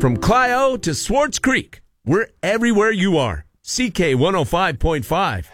From Clio to Swartz Creek, we're everywhere you are. CK 105.5.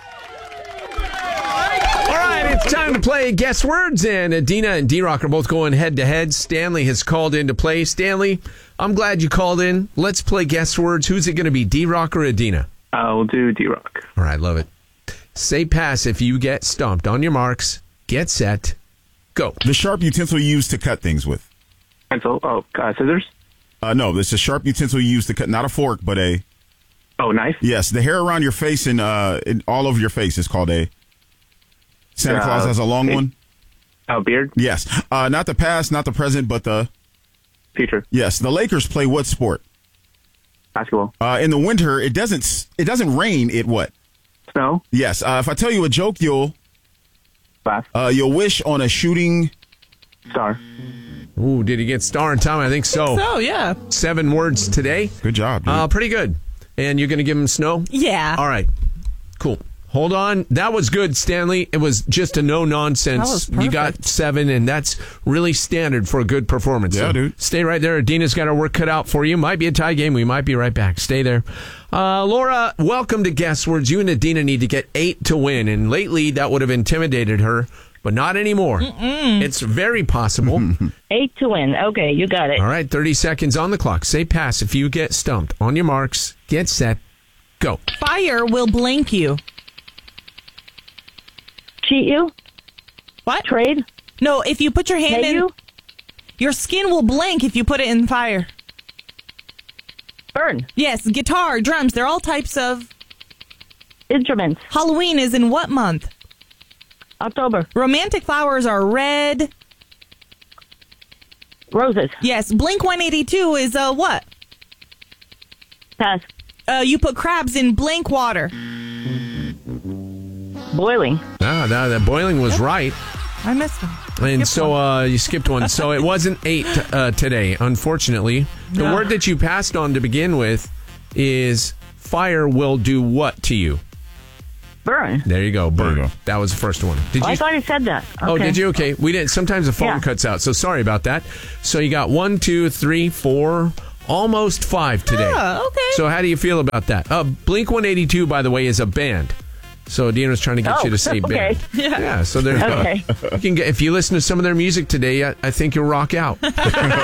All right, it's time to play Guess Words, and Adina and D-Rock are both going head-to-head. Stanley has called in to play. Stanley, I'm glad you called in. Let's play Guess Words. Who's it going to be, D-Rock or Adina? I'll do D-Rock. All right, love it. Say pass if you get stumped. On your marks, get set, go. The sharp utensil you use to cut things with. Pencil. Oh, scissors? No, it's a sharp utensil you use to cut, not a fork, but a... Oh, knife? Yes, the hair around your face and all over your face is called a... Santa Claus has a long one. Oh, beard? Yes. Not the past, not the present, but the... Future. Yes. The Lakers play what sport? Basketball. In the winter, it doesn't rain, it what? Snow? Yes. If I tell you a joke, you'll wish on a shooting... Star. Ooh, did he get star in time? I think so. So, yeah. 7 words today. Good job, dude. Pretty good. And you're going to give him snow? Yeah. All right. Cool. Hold on. That was good, Stanley. It was just a no-nonsense. That was perfect. You got 7, and that's really standard for a good performance. Yeah, so dude. Stay right there. Adina's got her work cut out for you. Might be a tie game. We might be right back. Stay there. Laura, welcome to Guess Words. You and Adina need to get 8 to win, and lately that would have intimidated her, but not anymore. It's very possible. 8 to win. Okay, you got it. All right, 30 seconds on the clock. Say pass if you get stumped. On your marks, get set, go. Fire will blink you. Cheat you? What? Trade? No, if you put your hand Pay in, you? your skin will blink if you put it in fire. Burn? Yes, guitar, drums, they're all types of... Instruments? Halloween is in what month? October? Romantic flowers are red. Roses? Yes, Blink-182 is what? Pass? You put crabs in blink water. Boiling? That boiling was right. I missed them. And so you skipped one. So it wasn't 8 today, unfortunately. The No. word that you passed on to begin with is fire will do what to you? Burn? There you go. Burn. There you go. That was the first one. Did Oh, you? I thought it said that. Okay. Oh, did you? Okay. We didn't. Sometimes the phone Yeah. cuts out. So sorry about that. So you got 1, 2, 3, 4, almost 5 today. Oh, okay. So how do you feel about that? Blink-182, by the way, is a band. So Dina's trying to get you to say okay. band. Yeah. So there's Okay. you can get, if you listen to some of their music today, I think you'll rock out. All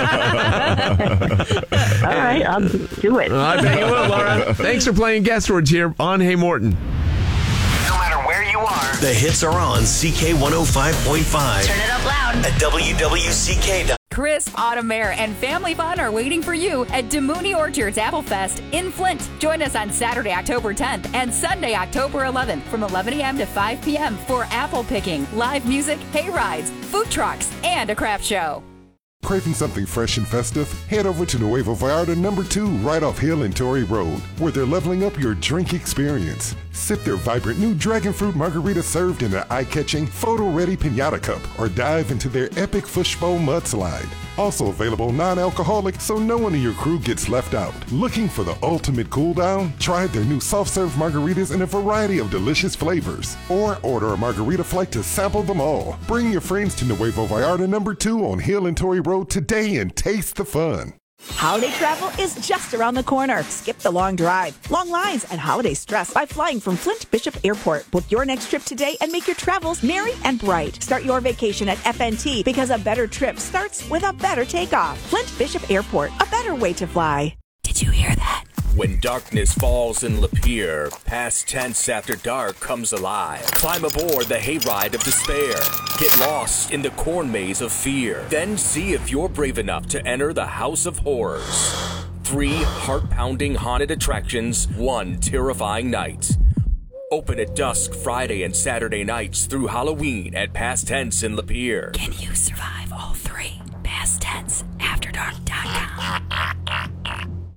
right, I'll do it. I bet you will, Laura. Thanks for playing Guess Words here on Hey Morton. No matter where you are, The hits are on CK 105.5 turn it up loud. at WWCK. Crisp, Autumn Air, and Family Fun are waiting for you at Demooney Orchards Apple Fest in Flint. Join us on Saturday, October 10th and Sunday, October 11th from 11 a.m. to 5 p.m. for apple picking, live music, hay rides, food trucks, and a craft show. Craving something fresh and festive? Head over to Nuevo Vallarta number 2 right off Hill and Torrey Road, where they're leveling up your drink experience. Sip their vibrant new dragon fruit margarita served in an eye-catching, photo-ready piñata cup, or dive into their epic fishbowl mudslide. Also available non-alcoholic, so no one in your crew gets left out. Looking for the ultimate cool down? Try their new soft-serve margaritas in a variety of delicious flavors. Or order a margarita flight to sample them all. Bring your friends to Nuevo Vallarta number 2 on Hill and Torrey Road today and taste the fun. Holiday travel is just around the corner. Skip the long drive, long lines, and holiday stress by flying from Flint Bishop Airport. Book your next trip today and make your travels merry and bright. Start your vacation at FNT because a better trip starts with a better takeoff. Flint Bishop Airport, a better way to fly. Did you hear that? When darkness falls in Lapeer, past tense after dark comes alive. Climb aboard the hayride of despair. Get lost in the corn maze of fear. Then see if you're brave enough to enter the House of Horrors. 3 heart-pounding haunted attractions, 1 terrifying night. Open at dusk Friday and Saturday nights through Halloween at Past Tense in Lapeer. Can you survive all 3? Past tense, afterdark.com.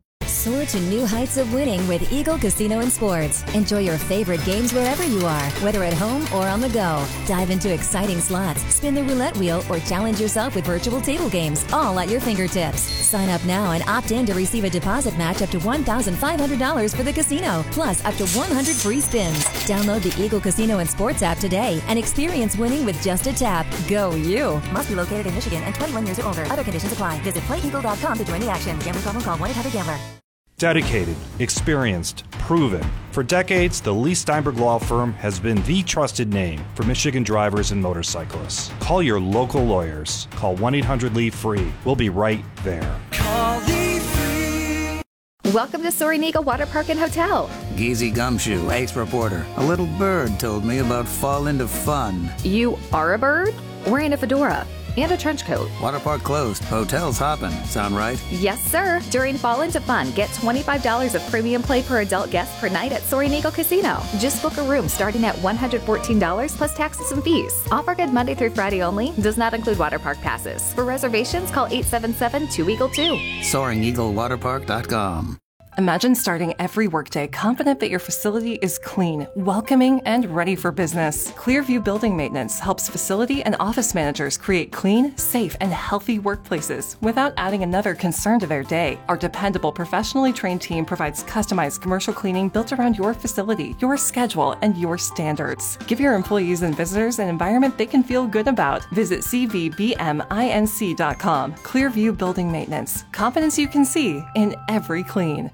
Soar to new heights of winning with Eagle Casino and Sports. Enjoy your favorite games wherever you are, whether at home or on the go. Dive into exciting slots, spin the roulette wheel, or challenge yourself with virtual table games, all at your fingertips. Sign up now and opt in to receive a deposit match up to $1,500 for the casino, plus up to 100 free spins. Download the Eagle Casino and Sports app today and experience winning with just a tap. Go you! Must be located in Michigan and 21 years or older. Other conditions apply. Visit playeagle.com to join the action. Gambling problem? Call 1-800-GAMBLER. Dedicated, experienced, proven. For decades, the Lee Steinberg Law Firm has been the trusted name for Michigan drivers and motorcyclists. Call your local lawyers. Call 1-800-LEE-FREE. We'll be right there. Call Lee Free. Welcome to Soaring Eagle Water Park and Hotel. Geezy Gumshoe, ace reporter. A little bird told me about Fall Into Fun. You are a bird? Wearing a fedora and a trench coat. Water park closed. Hotel's hopping. Sound right? Yes, sir. During Fall Into Fun, get $25 of premium play per adult guest per night at Soaring Eagle Casino. Just book a room starting at $114 plus taxes and fees. Offer good Monday through Friday only. Does not include water park passes. For reservations, call 877-2EAGLE-2. SoaringEagleWaterPark.com. Imagine starting every workday confident that your facility is clean, welcoming, and ready for business. Clearview Building Maintenance helps facility and office managers create clean, safe, and healthy workplaces without adding another concern to their day. Our dependable, professionally trained team provides customized commercial cleaning built around your facility, your schedule, and your standards. Give your employees and visitors an environment they can feel good about. Visit cvbminc.com. Clearview Building Maintenance. Confidence you can see in every clean.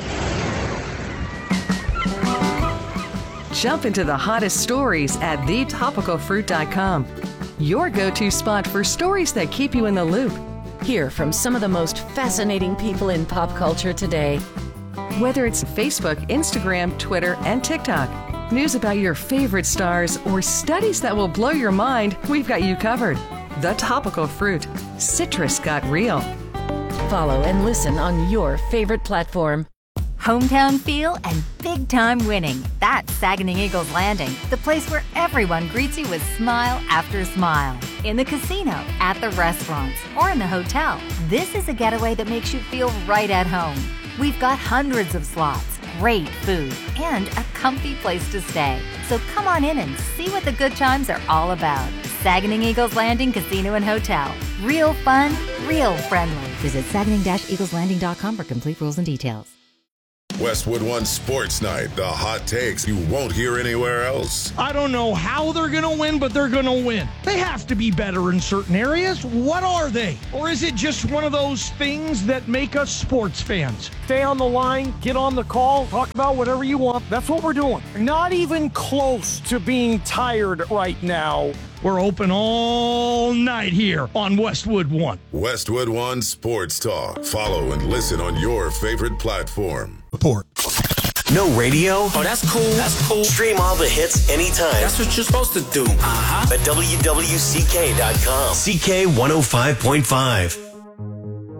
Jump into the hottest stories at thetopicalfruit.com. Your go-to spot for stories that keep you in the loop. Hear from some of the most fascinating people in pop culture today. Whether it's Facebook, Instagram, Twitter, and TikTok, news about your favorite stars, or studies that will blow your mind, we've got you covered. The Topical Fruit. Citrus got real. Follow and listen on your favorite platform. Hometown feel and big-time winning. That's Saginaw Eagles Landing, the place where everyone greets you with smile after smile. In the casino, at the restaurants, or in the hotel, this is a getaway that makes you feel right at home. We've got hundreds of slots, great food, and a comfy place to stay. So come on in and see what the good times are all about. Saginaw Eagles Landing Casino and Hotel. Real fun, real friendly. Visit Saginaw-EaglesLanding.com for complete rules and details. Westwood One Sports Night, the hot takes you won't hear anywhere else. I don't know how they're going to win, but they're going to win. They have to be better in certain areas. What are they? Or is it just one of those things that make us sports fans? Stay on the line, get on the call, talk about whatever you want. That's what we're doing. Not even close to being tired right now. We're open all night here on Westwood One. Westwood One Sports Talk. Follow and listen on your favorite platform. Report. No radio? Oh, that's cool. That's cool. Stream all the hits anytime. That's what you're supposed to do. At WWCK.com. CK 105.5.